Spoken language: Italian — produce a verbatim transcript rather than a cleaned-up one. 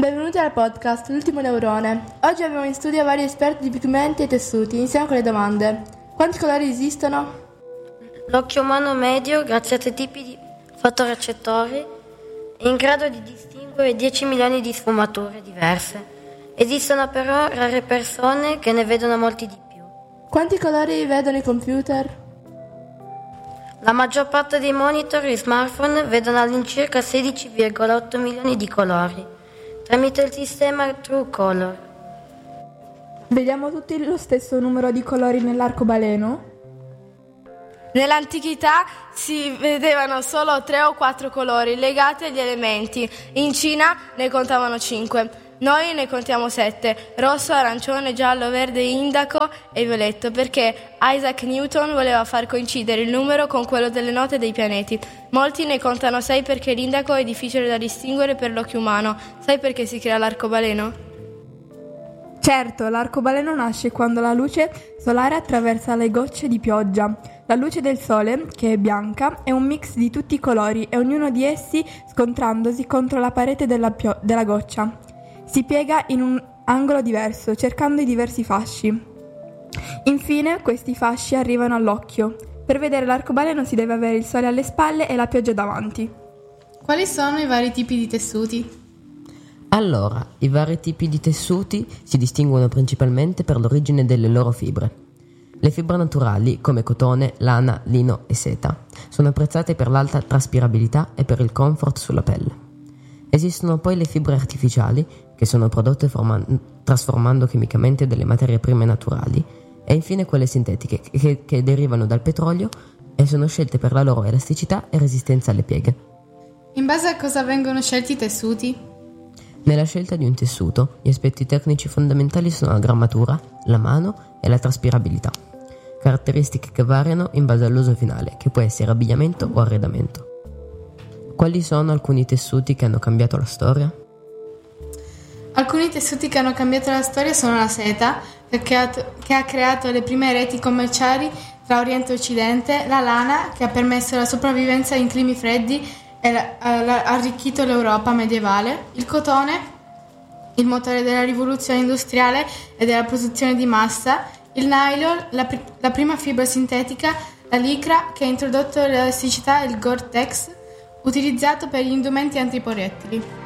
Benvenuti al podcast L'ultimo neurone. Oggi abbiamo in studio vari esperti di pigmenti e tessuti. Iniziamo con le domande. Quanti colori esistono? L'occhio umano medio, grazie a tre tipi di fotorecettori, è in grado di distinguere dieci milioni di sfumature diverse. Esistono però rare persone che ne vedono molti di più. Quanti colori vedono i computer? La maggior parte dei monitor e smartphone vedono all'incirca sedici virgola otto milioni di colori, tramite il sistema TrueColor. Vediamo tutti lo stesso numero di colori nell'arcobaleno? Nell'antichità si vedevano solo tre o quattro colori legati agli elementi. In Cina ne contavano cinque. Noi ne contiamo sette: rosso, arancione, giallo, verde, indaco e violetto, perché Isaac Newton voleva far coincidere il numero con quello delle note dei pianeti. Molti ne contano sei perché l'indaco è difficile da distinguere per l'occhio umano. Sai perché si crea l'arcobaleno? Certo, l'arcobaleno nasce quando la luce solare attraversa le gocce di pioggia. La luce del sole, che è bianca, è un mix di tutti i colori e ognuno di essi scontrandosi contro la parete della, pio- della goccia. Si piega in un angolo diverso, cercando i diversi fasci. Infine, questi fasci arrivano all'occhio. Per vedere l'arcobaleno si deve avere il sole alle spalle e la pioggia davanti. Quali sono i vari tipi di tessuti? Allora, i vari tipi di tessuti si distinguono principalmente per l'origine delle loro fibre. Le fibre naturali, come cotone, lana, lino e seta, sono apprezzate per l'alta traspirabilità e per il comfort sulla pelle. Esistono poi le fibre artificiali, che sono prodotte forman- trasformando chimicamente delle materie prime naturali, e infine quelle sintetiche, che, che derivano dal petrolio e sono scelte per la loro elasticità e resistenza alle pieghe. In base a cosa vengono scelti i tessuti? Nella scelta di un tessuto, gli aspetti tecnici fondamentali sono la grammatura, la mano e la traspirabilità, caratteristiche che variano in base all'uso finale, che può essere abbigliamento o arredamento. Quali sono alcuni tessuti che hanno cambiato la storia? Alcuni tessuti che hanno cambiato la storia sono la seta, che ha creato, che ha creato le prime reti commerciali tra Oriente e Occidente, la lana, che ha permesso la sopravvivenza in climi freddi e ha arricchito l'Europa medievale, il cotone, il motore della rivoluzione industriale e della produzione di massa, il nylon, la, pr- la prima fibra sintetica, la licra, che ha introdotto l'elasticità, e il Gore-Tex, utilizzato per gli indumenti antiproiettili.